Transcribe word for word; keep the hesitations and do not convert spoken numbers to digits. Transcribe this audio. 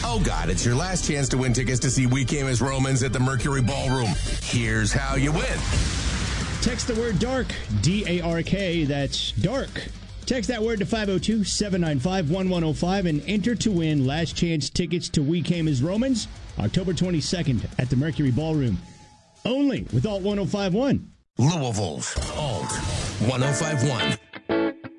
Oh, God, it's your last chance to win tickets to see We Came as Romans at the Mercury Ballroom. Here's how you win. Text the word DARK, D A R K, that's DARK. Text that word to five oh two, seven nine five, one one oh five and enter to win last chance tickets to We Came as Romans, October twenty-second at the Mercury Ballroom. Only with Alt one oh five point one. Louisville's Alt one oh five point one.